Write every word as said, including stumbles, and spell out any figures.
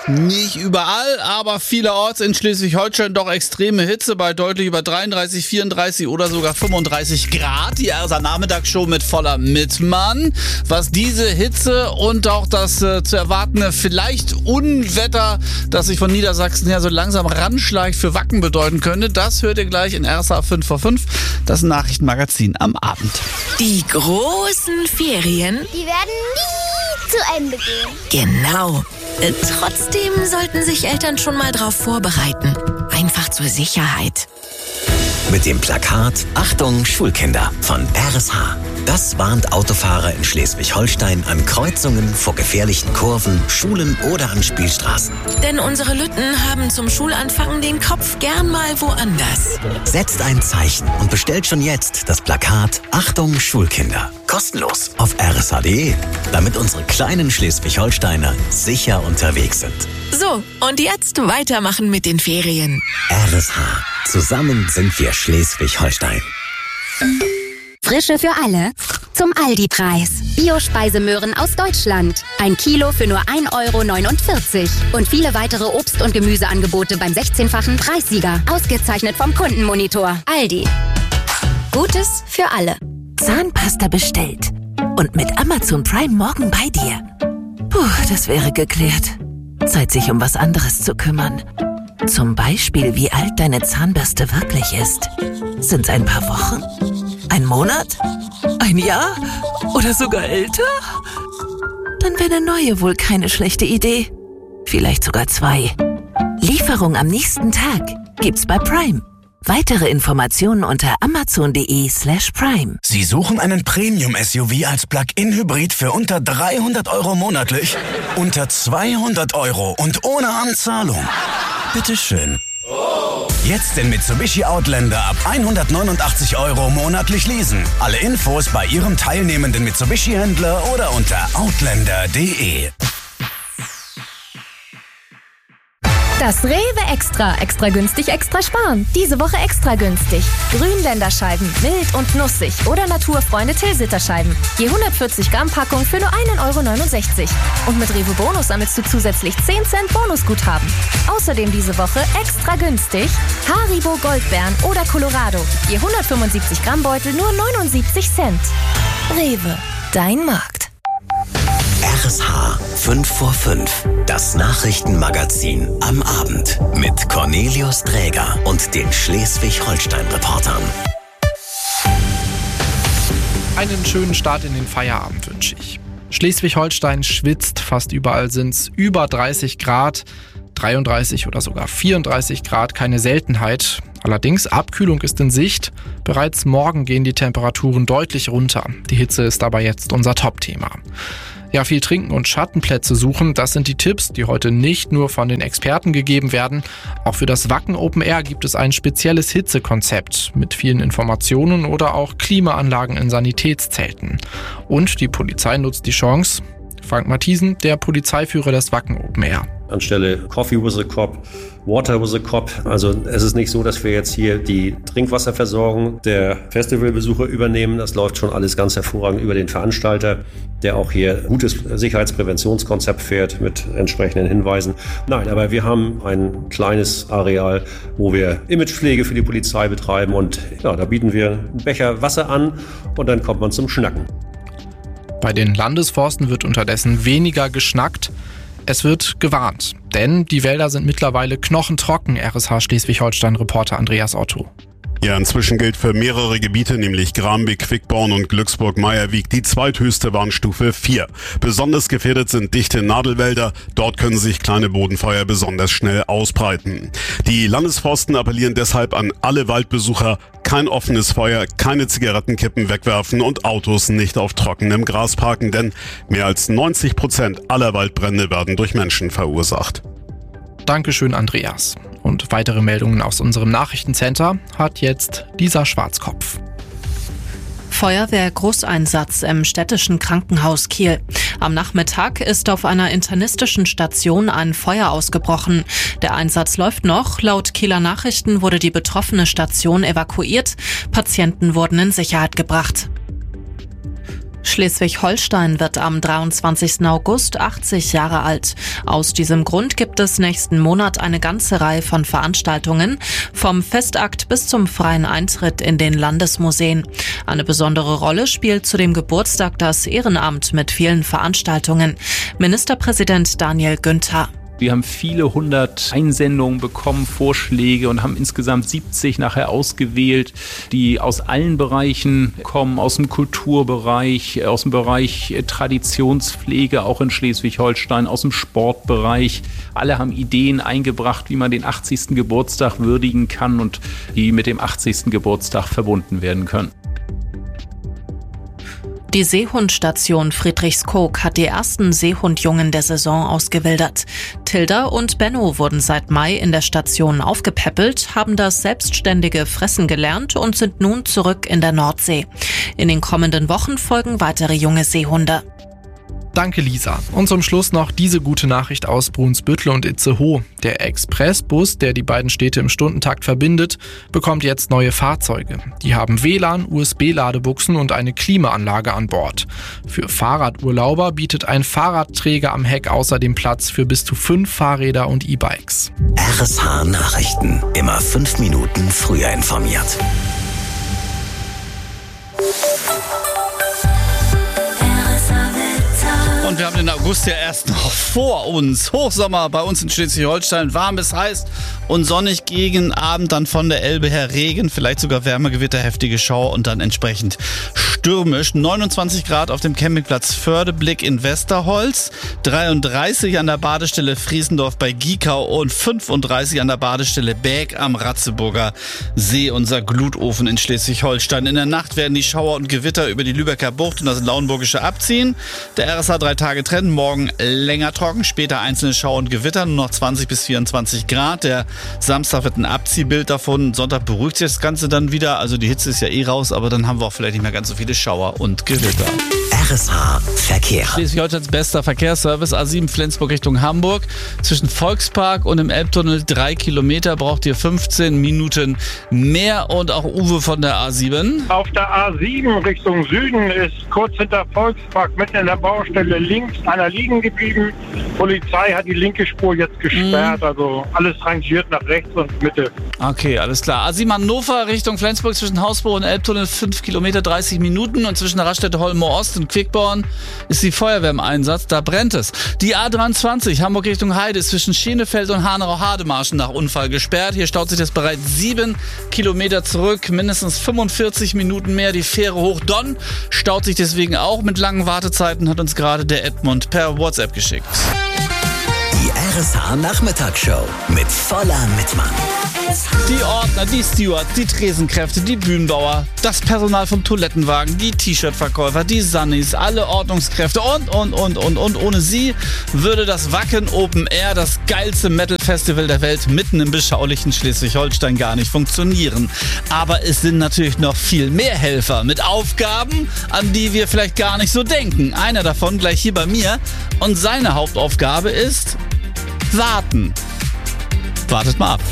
Nicht überall, aber vielerorts in Schleswig-Holstein doch extreme Hitze bei deutlich über dreiunddreißig, vierunddreißig oder sogar fünfunddreißig Grad. Die R S A-Nachmittagsshow mit voller Mitmann. Was diese Hitze und auch das äh, zu erwartende vielleicht Unwetter, das sich von Niedersachsen her so langsam ranschleicht, für Wacken bedeuten könnte, das hört ihr gleich in R S A fünf vor fünf, das Nachrichtenmagazin am Abend. Die großen Ferien, die werden nie zu Ende gehen. Genau. Äh, trotzdem sollten sich Eltern schon mal drauf vorbereiten. Einfach zur Sicherheit. Mit dem Plakat Achtung Schulkinder von R S H. Das warnt Autofahrer in Schleswig-Holstein an Kreuzungen, vor gefährlichen Kurven, Schulen oder an Spielstraßen. Denn unsere Lütten haben zum Schulanfang den Kopf gern mal woanders. Setzt ein Zeichen und bestellt schon jetzt das Plakat Achtung Schulkinder. Kostenlos auf r s h punkt d e, damit unsere kleinen Schleswig-Holsteiner sicher unterwegs sind. So, und jetzt weitermachen mit den Ferien. R S H. Zusammen sind wir Schleswig-Holstein. Frische für alle zum Aldi-Preis. Bio-Speisemöhren aus Deutschland. Ein Kilo für nur ein Euro neunundvierzig. Und viele weitere Obst- und Gemüseangebote beim sechzehnfachen Preissieger. Ausgezeichnet vom Kundenmonitor. Aldi. Gutes für alle. Zahnpasta bestellt. Und mit Amazon Prime morgen bei dir. Puh, das wäre geklärt. Zeit, sich um was anderes zu kümmern. Zum Beispiel, wie alt deine Zahnbürste wirklich ist. Sind's ein paar Wochen? Ein Monat? Ein Jahr? Oder sogar älter? Dann wäre eine neue wohl keine schlechte Idee. Vielleicht sogar zwei. Lieferung am nächsten Tag gibt's bei Prime. Weitere Informationen unter amazon.de slash prime. Sie suchen einen Premium-S U V als Plug-in-Hybrid für unter dreihundert Euro monatlich? Unter zweihundert Euro und ohne Anzahlung? Bitteschön. Jetzt den Mitsubishi Outlander ab hundertneunundachtzig Euro monatlich leasen. Alle Infos bei Ihrem teilnehmenden Mitsubishi-Händler oder unter outlander punkt de. Das Rewe Extra. Extra günstig, extra sparen. Diese Woche extra günstig. Grünländerscheiben, mild und nussig oder Naturfreunde Tilsiter-Scheiben. Je hundertvierzig Gramm Packung für nur ein Euro neunundsechzig. Und mit Rewe Bonus sammelst du zusätzlich zehn Cent Bonusguthaben. Außerdem diese Woche extra günstig Haribo Goldbeeren oder Colorado. Je hundertfünfundsiebzig Gramm Beutel nur neunundsiebzig Cent. Rewe, dein Markt. R S H fünf vor fünf, das Nachrichtenmagazin am Abend mit Cornelius Dräger und den Schleswig-Holstein-Reportern. Einen schönen Start in den Feierabend wünsche ich. Schleswig-Holstein schwitzt, fast überall sind es über dreißig Grad, dreiunddreißig oder sogar vierunddreißig Grad, keine Seltenheit. Allerdings, Abkühlung ist in Sicht. Bereits morgen gehen die Temperaturen deutlich runter. Die Hitze ist aber jetzt unser Top-Thema. Ja, viel trinken und Schattenplätze suchen, das sind die Tipps, die heute nicht nur von den Experten gegeben werden. Auch für das Wacken Open Air gibt es ein spezielles Hitzekonzept mit vielen Informationen oder auch Klimaanlagen in Sanitätszelten. Und die Polizei nutzt die Chance. Frank Matthiesen, der Polizeiführer des Wacken Open Air. Anstelle Coffee with a Cop, Water with a Cop. Also es ist nicht so, dass wir jetzt hier die Trinkwasserversorgung der Festivalbesucher übernehmen. Das läuft schon alles ganz hervorragend über den Veranstalter, der auch hier ein gutes Sicherheitspräventionskonzept fährt mit entsprechenden Hinweisen. Nein, aber wir haben ein kleines Areal, wo wir Imagepflege für die Polizei betreiben und ja, da bieten wir einen Becher Wasser an und dann kommt man zum Schnacken. Bei den Landesforsten wird unterdessen weniger geschnackt. Es wird gewarnt, denn die Wälder sind mittlerweile knochentrocken, R S H Schleswig-Holstein-Reporter Andreas Otto. Ja, inzwischen gilt für mehrere Gebiete, nämlich Grambeck, Quickborn und Glücksburg-Meierwiek, die zweithöchste Warnstufe vier. Besonders gefährdet sind dichte Nadelwälder. Dort können sich kleine Bodenfeuer besonders schnell ausbreiten. Die Landesforsten appellieren deshalb an alle Waldbesucher, kein offenes Feuer, keine Zigarettenkippen wegwerfen und Autos nicht auf trockenem Gras parken, denn mehr als neunzig Prozent aller Waldbrände werden durch Menschen verursacht. Dankeschön, Andreas. Und weitere Meldungen aus unserem Nachrichtencenter hat jetzt Lisa Schwarzkopf. Feuerwehr-Großeinsatz im städtischen Krankenhaus Kiel. Am Nachmittag ist auf einer internistischen Station ein Feuer ausgebrochen. Der Einsatz läuft noch. Laut Kieler Nachrichten wurde die betroffene Station evakuiert. Patienten wurden in Sicherheit gebracht. Schleswig-Holstein wird am dreiundzwanzigsten August achtzig Jahre alt. Aus diesem Grund gibt es nächsten Monat eine ganze Reihe von Veranstaltungen, vom Festakt bis zum freien Eintritt in den Landesmuseen. Eine besondere Rolle spielt zu dem Geburtstag das Ehrenamt mit vielen Veranstaltungen. Ministerpräsident Daniel Günther. Wir haben viele hundert Einsendungen bekommen, Vorschläge und haben insgesamt siebzig nachher ausgewählt, die aus allen Bereichen kommen, aus dem Kulturbereich, aus dem Bereich Traditionspflege, auch in Schleswig-Holstein, aus dem Sportbereich. Alle haben Ideen eingebracht, wie man den achtzigsten Geburtstag würdigen kann und die mit dem achtzigsten Geburtstag verbunden werden können. Die Seehundstation Friedrichskoog hat die ersten Seehundjungen der Saison ausgewildert. Tilda und Benno wurden seit Mai in der Station aufgepäppelt, haben das selbstständige Fressen gelernt und sind nun zurück in der Nordsee. In den kommenden Wochen folgen weitere junge Seehunde. Danke, Lisa. Und zum Schluss noch diese gute Nachricht aus Brunsbüttel und Itzehoe. Der Expressbus, der die beiden Städte im Stundentakt verbindet, bekommt jetzt neue Fahrzeuge. Die haben W L A N, U S B-Ladebuchsen und eine Klimaanlage an Bord. Für Fahrradurlauber bietet ein Fahrradträger am Heck außerdem Platz für bis zu fünf Fahrräder und E-Bikes. R S H Nachrichten. Immer fünf Minuten früher informiert. Und wir haben den August ja erst noch vor uns. Hochsommer bei uns in Schleswig-Holstein. Warm bis heiß und sonnig, gegen Abend dann von der Elbe her Regen, vielleicht sogar Wärmegewitter, heftige Schauer und dann entsprechend stürmisch. neunundzwanzig Grad auf dem Campingplatz Fördeblick in Westerholz, dreiunddreißig an der Badestelle Friesendorf bei Giekau und fünfunddreißig an der Badestelle Bäg am Ratzeburger See, unser Glutofen in Schleswig-Holstein. In der Nacht werden die Schauer und Gewitter über die Lübecker Bucht und das Lauenburgische abziehen. Der R S H drei Tage trennen, morgen länger trocken, später einzelne Schauer und Gewitter, nur noch zwanzig bis vierundzwanzig Grad. Der Samstag wird ein Abziehbild davon, Sonntag beruhigt sich das Ganze dann wieder, also die Hitze ist ja eh raus, aber dann haben wir auch vielleicht nicht mehr ganz so viele Schauer und Gewitter. R S H Verkehr. Schleswig-Holsteins bester Verkehrsservice, A sieben Flensburg Richtung Hamburg. Zwischen Volkspark und dem Elbtunnel drei Kilometer, braucht ihr fünfzehn Minuten mehr. Und auch Uwe von der A sieben. Auf der A sieben Richtung Süden ist kurz hinter Volkspark mitten in der Baustelle links einer liegen geblieben. Polizei hat die linke Spur jetzt gesperrt, mhm. also alles rangiert nach rechts und Mitte. Okay, alles klar. A sieben Hannover Richtung Flensburg zwischen Hausbau und Elbtunnel fünf Kilometer, dreißig Minuten. Und zwischen der Raststätte Holme Ost und Quickborn ist die Feuerwehr im Einsatz, da brennt es. Die A dreiundzwanzig Hamburg Richtung Heide ist zwischen Schenefeld und Hanau-Hademarschen nach Unfall gesperrt. Hier staut sich das bereits sieben Kilometer zurück, mindestens fünfundvierzig Minuten mehr. Die Fähre Hoch-Donn staut sich deswegen auch mit langen Wartezeiten, hat uns gerade der Edmund per WhatsApp geschickt. Die R S H Nachmittagsshow mit voller Mitmann. Die Ordner, die Stewards, die Tresenkräfte, die Bühnenbauer, das Personal vom Toilettenwagen, die T-Shirt-Verkäufer, die Sunnies, alle Ordnungskräfte und, und, und, und, und. Ohne sie würde das Wacken Open Air, das geilste Metal-Festival der Welt, mitten im beschaulichen Schleswig-Holstein gar nicht funktionieren. Aber es sind natürlich noch viel mehr Helfer mit Aufgaben, an die wir vielleicht gar nicht so denken. Einer davon gleich hier bei mir und seine Hauptaufgabe ist warten. Wartet mal ab.